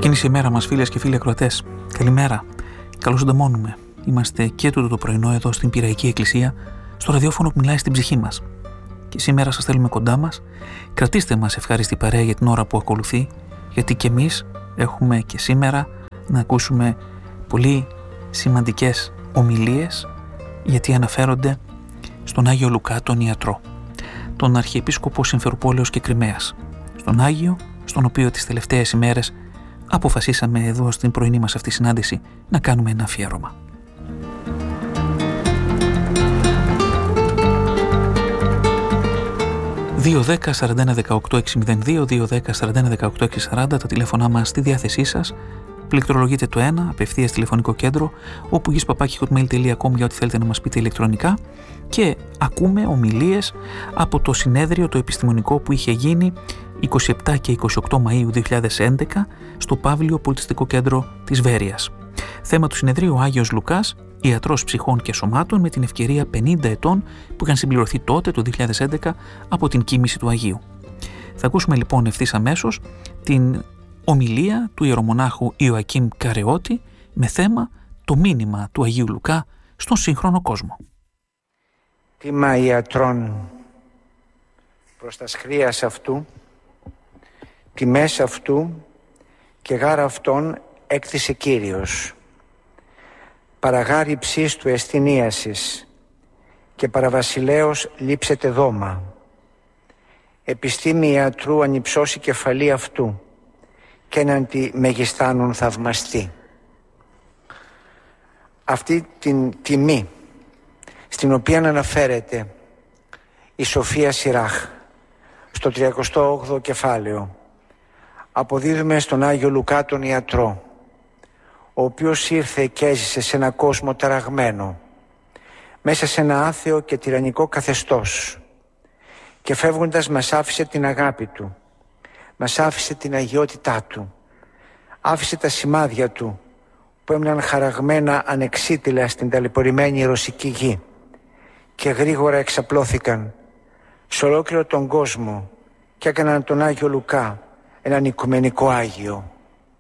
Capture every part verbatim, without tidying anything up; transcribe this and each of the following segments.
Ξεκίνησε η μέρα μας, φίλες και φίλοι ακροατές. Καλημέρα. Καλώς συντομώνουμε. Είμαστε και τούτο το πρωινό εδώ στην Πειραϊκή Εκκλησία, στο ραδιόφωνο που μιλάει στην ψυχή μας. Και σήμερα σας θέλουμε κοντά μας. Κρατήστε μας ευχάριστη παρέα για την ώρα που ακολουθεί, γιατί και εμείς έχουμε και σήμερα να ακούσουμε πολύ σημαντικές ομιλίες, γιατί αναφέρονται στον Άγιο Λουκά τον Ιατρό, τον Αρχιεπίσκοπο Συμφεροπόλεως και Κριμαίας, στον Άγιο, στον οποίο τις τελευταίες ημέρες αποφασίσαμε εδώ στην πρωινή μας αυτή συνάντηση να κάνουμε ένα αφιέρωμα. δύο δέκα σαράντα ένα δεκαοκτώ εξακόσια δύο, δύο δέκα σαράντα ένα δεκαοκτώ εξακόσια σαράντα, τα τηλέφωνά μας στη διάθεσή σας. Πληκτρολογείτε το ένα, απευθείας τηλεφωνικό κέντρο, όπου γης παπάκι hotmail τελεία com για ό,τι θέλετε να μας πείτε ηλεκτρονικά, και ακούμε ομιλίες από το συνέδριο το επιστημονικό που είχε γίνει είκοσι επτά και είκοσι οκτώ Μαΐου δύο χιλιάδες έντεκα στο Παύλιο Πολιτιστικό Κέντρο της Βέρειας. Θέμα του συνεδρίου ο Άγιος Λουκάς, ιατρός ψυχών και σωμάτων, με την ευκαιρία πενήντα ετών που είχαν συμπληρωθεί τότε το δύο χιλιάδες έντεκα από την κοίμηση του Αγίου. Θα ακούσουμε λοιπόν ευθύς αμέσως την ομιλία του ιερομονάχου Ιωακήμ Καρεώτη με θέμα το μήνυμα του Αγίου Λουκά στον σύγχρονο κόσμο. Τίμα ιατρών προς τα σχρίας αυτού, τιμές αυτού και γάρα αυτών έκτισε Κύριος. Παραγάρι ψίστου εστινίασης και παραβασιλέως λείψετε δώμα. Επιστήμη ιατρού ανυψώσει κεφαλή αυτού και έναν τη μεγιστάνουν θαυμαστή. Αυτή την τιμή στην οποία αναφέρεται η Σοφία Σιράχ στο τριακοστό όγδοο κεφάλαιο αποδίδουμε στον Άγιο Λουκά τον Ιατρό, ο οποίος ήρθε και έζησε σε ένα κόσμο ταραγμένο, μέσα σε ένα άθεο και τυραννικό καθεστώς, και φεύγοντας μας άφησε την αγάπη του, μας άφησε την αγιότητά του, άφησε τα σημάδια του που έμειναν χαραγμένα ανεξίτηλα στην ταλαιπωρημένη ρωσική γη και γρήγορα εξαπλώθηκαν σε ολόκληρο τον κόσμο και έκαναν τον Άγιο Λουκά έναν οικουμενικό Άγιο.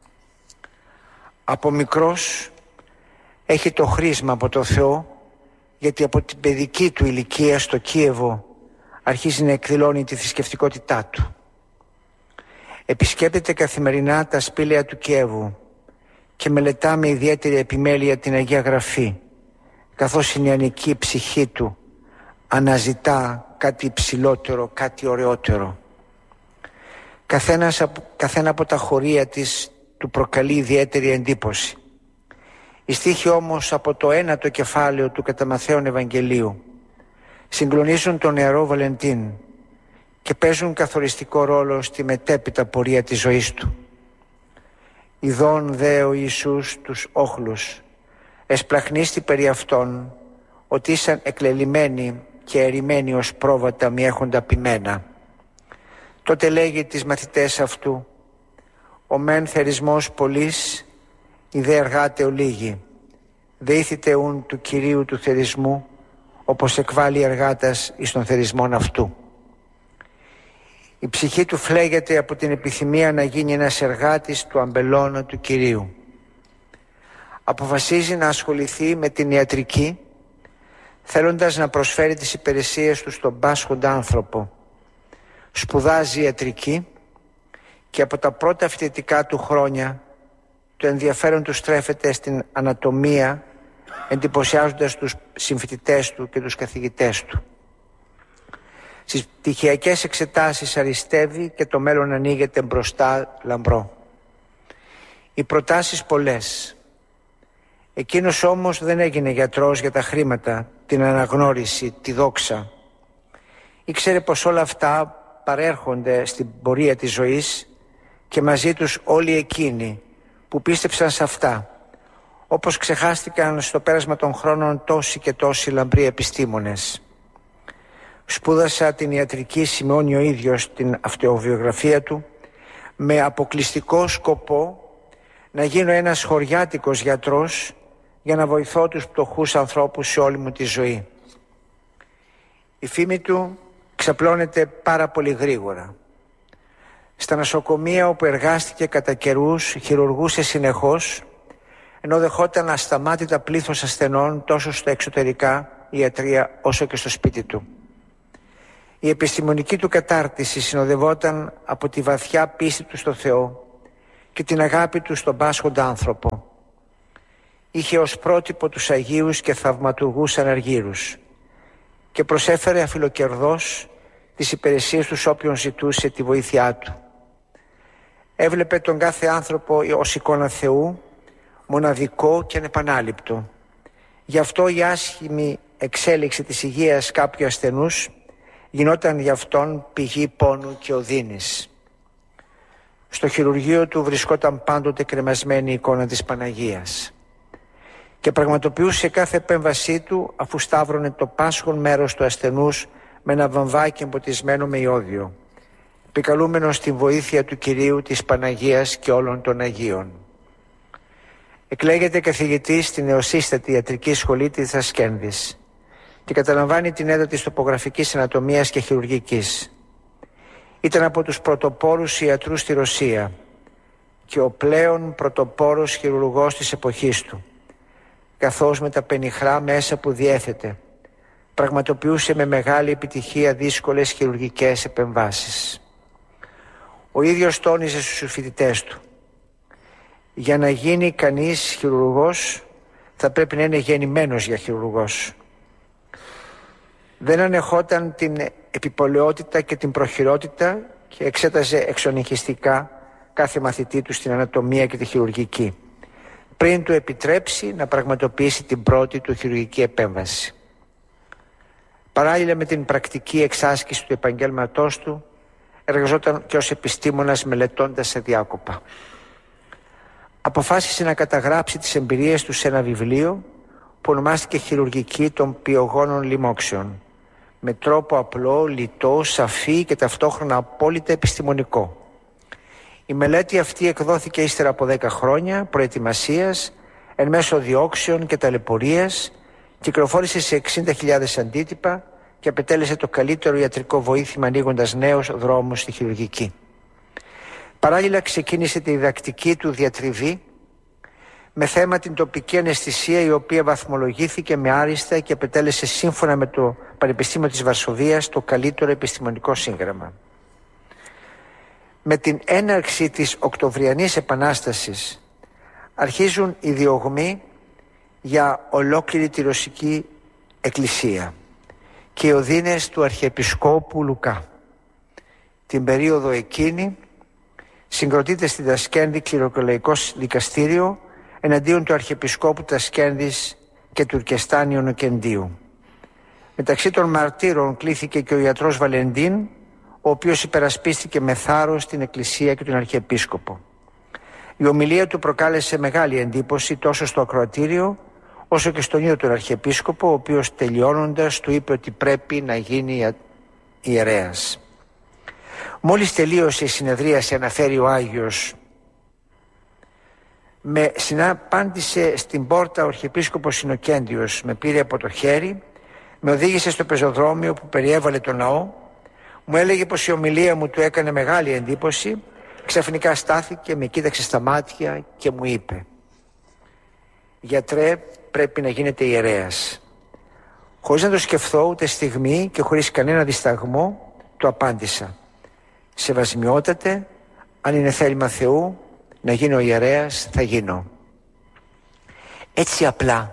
Από μικρός έχει το χρήσμα από το Θεό, γιατί από την παιδική του ηλικία στο Κίεβο αρχίζει να εκδηλώνει τη θρησκευτικότητά του. Επισκέπτεται καθημερινά τα σπήλαια του Κιέβου και μελετά με ιδιαίτερη επιμέλεια την Αγία Γραφή, καθώς η νεανική ψυχή του αναζητά κάτι υψηλότερο, κάτι ωραιότερο. Καθένας, καθένα από τα χωρία της του προκαλεί ιδιαίτερη εντύπωση. Οι στίχοι όμως από το ένατο κεφάλαιο του κατά Μαθαίον Ευαγγελίου συγκλονίζουν τον νεαρό Βαλεντίν και παίζουν καθοριστικό ρόλο στη μετέπειτα πορεία της ζωής του. Ιδών δε ο Ιησούς τους όχλους, εσπλαχνίστη περί αυτών, ότι ήσαν εκλελειμμένοι και ερημένοι ως πρόβατα μη έχοντα ποιμένα. Τότε λέγει τις μαθητές αυτού, ο μεν θερισμός πολλής, η δε εργάτε ολίγη. Δεήθητε ούν του Κυρίου του θερισμού, όπως εκβάλλει εργάτας εις των θερισμών αυτού. Η ψυχή του φλέγεται από την επιθυμία να γίνει ένας εργάτης του αμπελώνα του Κυρίου. Αποφασίζει να ασχοληθεί με την ιατρική, θέλοντας να προσφέρει τις υπηρεσίες του στον πάσχοντα άνθρωπο. Σπουδάζει ιατρική και από τα πρώτα φοιτητικά του χρόνια το ενδιαφέρον του στρέφεται στην ανατομία, εντυπωσιάζοντας τους συμφοιτητές του και τους καθηγητές του. Στις πτυχιακές εξετάσεις αριστεύει και το μέλλον ανοίγεται μπροστά λαμπρό. Οι προτάσεις πολλές. Εκείνος όμως δεν έγινε γιατρός για τα χρήματα, την αναγνώριση, τη δόξα. Ήξερε πως όλα αυτά παρέρχονται στην πορεία της ζωής και μαζί τους όλοι εκείνοι που πίστεψαν σε αυτά, όπως ξεχάστηκαν στο πέρασμα των χρόνων τόσοι και τόσοι λαμπροί επιστήμονες. Σπούδασα την ιατρική, σημειώνει ο ίδιος την αυτοβιογραφία του, με αποκλειστικό σκοπό να γίνω ένας χωριάτικος γιατρός για να βοηθώ τους πτωχούς ανθρώπους σε όλη μου τη ζωή. Η φήμη του ξαπλώνεται πάρα πολύ γρήγορα. Στα νοσοκομεία όπου εργάστηκε κατά καιρούς, χειρουργούσε συνεχώς, ενώ δεχόταν ασταμάτητα πλήθος ασθενών τόσο στα εξωτερικά ιατρία όσο και στο σπίτι του. Η επιστημονική του κατάρτιση συνοδευόταν από τη βαθιά πίστη του στο Θεό και την αγάπη του στον πάσχοντα άνθρωπο. Είχε ως πρότυπο τους Αγίους και θαυματουργούς αναργύρους και προσέφερε αφιλοκερδώς τις υπηρεσίες τους όποιον ζητούσε τη βοήθειά του. Έβλεπε τον κάθε άνθρωπο ως εικόνα Θεού, μοναδικό και ανεπανάληπτο. Γι' αυτό η άσχημη εξέλιξη της υγείας κάποιου ασθενούς γινόταν για αυτόν πηγή πόνου και οδύνης. Στο χειρουργείο του βρισκόταν πάντοτε κρεμασμένη η εικόνα της Παναγίας και πραγματοποιούσε κάθε επέμβασή του αφού σταύρωνε το πάσχον μέρος του ασθενούς με ένα βαμβάκι εμποτισμένο με ιόδιο, επικαλούμενος την βοήθεια του Κυρίου, της Παναγίας και όλων των Αγίων. Εκλέγεται καθηγητής στην νεοσύστατη ιατρική σχολή της Ασκένδης και καταλαμβάνει την έντατη τοπογραφικής ανατομίας και χειρουργικής. Ήταν από τους πρωτοπόρους ιατρούς στη Ρωσία και ο πλέον πρωτοπόρος χειρουργός της εποχής του, καθώς με τα πενιχρά μέσα που διέθετε πραγματοποιούσε με μεγάλη επιτυχία δύσκολες χειρουργικές επεμβάσεις. Ο ίδιος τόνιζε στους φοιτητές του: για να γίνει κανείς χειρουργός θα πρέπει να είναι γεννημένος για χειρουργός. Δεν ανεχόταν την επιπολαιότητα και την προχειρότητα και εξέταζε εξονυχιστικά κάθε μαθητή του στην ανατομία και τη χειρουργική, πριν του επιτρέψει να πραγματοποιήσει την πρώτη του χειρουργική επέμβαση. Παράλληλα με την πρακτική εξάσκηση του επαγγέλματός του, εργαζόταν και ως επιστήμονας μελετώντας αδιάκοπα. Αποφάσισε να καταγράψει τις εμπειρίες του σε ένα βιβλίο που ονομάστηκε «Χειρουργική των Πιογόνων Λοιμόξεων», με τρόπο απλό, λιτό, σαφή και ταυτόχρονα απόλυτα επιστημονικό. Η μελέτη αυτή εκδόθηκε ύστερα από δέκα χρόνια προετοιμασίας, εν μέσω διώξεων και ταλαιπωρίας, κυκλοφόρησε σε εξήντα χιλιάδες αντίτυπα και απετέλεσε το καλύτερο ιατρικό βοήθημα, ανοίγοντας νέους δρόμους στη χειρουργική. Παράλληλα ξεκίνησε τη διδακτική του διατριβή με θέμα την τοπική αναισθησία, η οποία βαθμολογήθηκε με άριστα και απετέλεσε σύμφωνα με το Πανεπιστήμιο της Βαρσοβίας το καλύτερο επιστημονικό σύγγραμμα. Με την έναρξη της Οκτωβριανής Επανάστασης αρχίζουν οι διωγμοί για ολόκληρη τη Ρωσική Εκκλησία και οι οδύνες του Αρχιεπισκόπου Λουκά. Την περίοδο εκείνη συγκροτείται στη Τασκένδη κληροκολογικό δικαστήριο εναντίον του Αρχιεπισκόπου Τασκένδης και Τουρκεστάνιου Νοκεντίου. Μεταξύ των μαρτύρων κλήθηκε και ο ιατρός Βαλεντίν, ο οποίος υπερασπίστηκε με θάρρος την Εκκλησία και τον Αρχιεπίσκοπο. Η ομιλία του προκάλεσε μεγάλη εντύπωση τόσο στο ακροατήριο όσο και στον ίδιο τον Αρχιεπίσκοπο, ο οποίος τελειώνοντας του είπε ότι πρέπει να γίνει ιερέας. Μόλις τελείωσε η συνεδρίαση, αναφέρει ο Άγιος, με συναπάντησε στην πόρτα ο Αρχιεπίσκοπος Συνοκέντιος, με πήρε από το χέρι, με οδήγησε στο πεζοδρόμιο που περιέβαλε τον ναό, μου έλεγε πως η ομιλία μου του έκανε μεγάλη εντύπωση, ξαφνικά στάθηκε, με κοίταξε στα μάτια και μου είπε: «Γιατρέ, πρέπει να γίνετε ιερέας». Χωρίς να το σκεφτώ ούτε στιγμή και χωρίς κανένα δισταγμό, του απάντησα: «Σεβασμιότατε, αν είναι θέλημα Θεού να γίνω ιερέας, θα γίνω». Έτσι απλά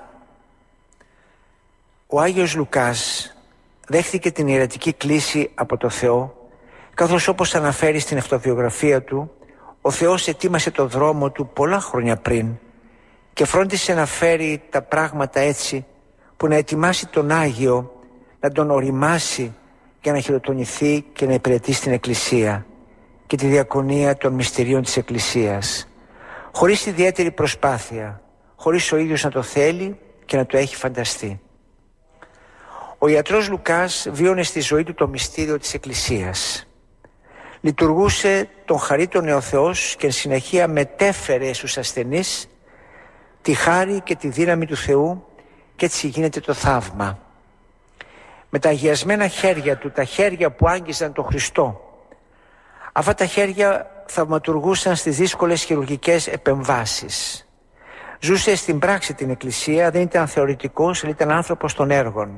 ο Άγιος Λουκάς δέχθηκε την ιερατική κλήση από το Θεό, καθώς όπως αναφέρει στην αυτοβιογραφία του, ο Θεός ετοίμασε το δρόμο του πολλά χρόνια πριν και φρόντισε να φέρει τα πράγματα έτσι που να ετοιμάσει τον Άγιο, να τον οριμάσει για να χειροτονηθεί και να υπηρετήσει την Εκκλησία και τη διακονία των μυστηρίων της Εκκλησίας, χωρίς ιδιαίτερη προσπάθεια, χωρίς ο ίδιος να το θέλει και να το έχει φανταστεί. Ο ιατρός Λουκάς βίωνε στη ζωή του το μυστήριο της Εκκλησίας. Λειτουργούσε τον χαρίτωνε ο Θεός και εν συνεχεία μετέφερε στους ασθενείς τη χάρη και τη δύναμη του Θεού και έτσι γίνεται το θαύμα. Με τα αγιασμένα χέρια του, τα χέρια που άγγιζαν τον Χριστό, Αυτά τα χέρια θαυματουργούσαν στις δύσκολες χειρουργικές επεμβάσεις. Ζούσε στην πράξη την Εκκλησία, δεν ήταν θεωρητικός, αλλά ήταν άνθρωπος των έργων.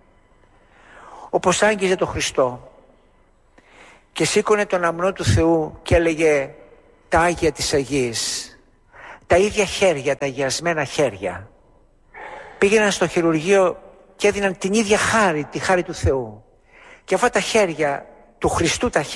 Όπως άγγιζε τον Χριστό και σήκωνε τον αμνό του Θεού και έλεγε τα Άγια της Αγίας, τα ίδια χέρια, τα αγιασμένα χέρια, πήγαιναν στο χειρουργείο και έδιναν την ίδια χάρη, τη χάρη του Θεού. Και αυτά τα χέρια του Χριστού, τα χέρια